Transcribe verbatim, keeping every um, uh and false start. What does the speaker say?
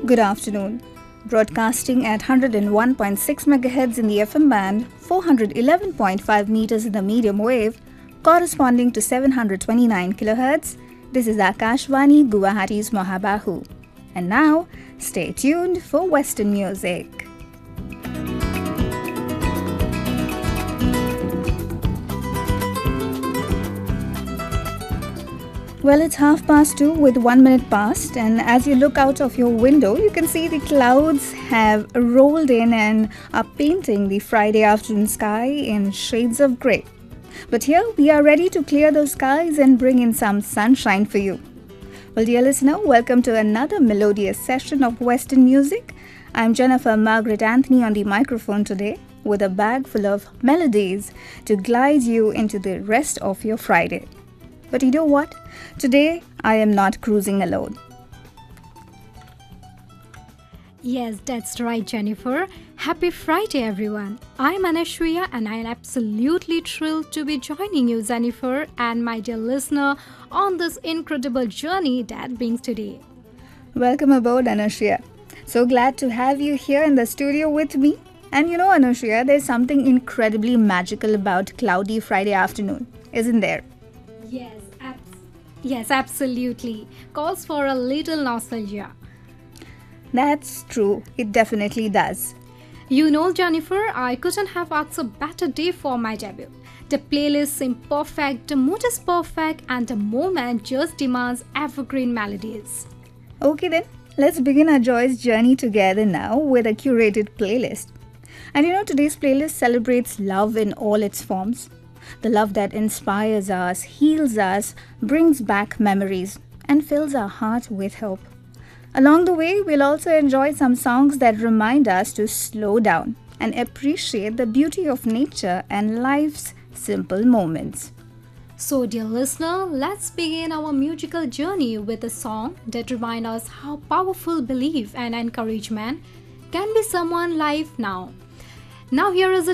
Good afternoon. Broadcasting at one hundred one point six megahertz in the F M band, four hundred eleven point five meters in the medium wave, corresponding to seven hundred twenty-nine kilohertz, this is Akashvani Guwahati's Mahabahu. And now, stay tuned for Western music. Well, it's half past two with one minute past, and as you look out of your window, you can see the clouds have rolled in and are painting the Friday afternoon sky in shades of grey. But here we are ready to clear those skies and bring in some sunshine for you. Well, dear listener, welcome to another melodious session of Western music. I'm Jennifer Margaret Anthony on the microphone today with a bag full of melodies to glide you into the rest of your Friday. But you know what? Today, I am not cruising alone. Yes, that's right, Jennifer. Happy Friday, everyone. I'm Anashriya and I'm absolutely thrilled to be joining you, Jennifer, and my dear listener on this incredible journey that brings today. Welcome aboard, Anashriya. So glad to have you here in the studio with me. And you know, Anashriya, there's something incredibly magical about cloudy Friday afternoon, isn't there? Yes, abs- yes, absolutely. Calls for a little nostalgia. That's true. It definitely does. You know, Jennifer, I couldn't have asked a better day for my debut. The playlist seemed perfect, the mood is perfect, and the moment just demands evergreen melodies. Okay then, let's begin our joyous journey together now with a curated playlist. And you know, today's playlist celebrates love in all its forms. The love that inspires us, heals us, brings back memories, and fills our heart with hope. Along the way, we'll also enjoy some songs that remind us to slow down and appreciate the beauty of nature and life's simple moments. So, dear listener, let's begin our musical journey with a song that reminds us how powerful belief and encouragement can be someone's life now. Now, here is a